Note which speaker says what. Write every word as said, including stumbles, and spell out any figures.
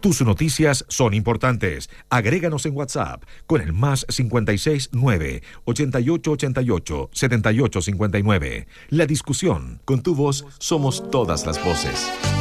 Speaker 1: Tus noticias son importantes. Agréganos en WhatsApp con el más cincuenta y seis nueve, ochenta y ocho ochenta y ocho, setenta y ocho cincuenta y nueve. La discusión, con tu voz somos todas las voces.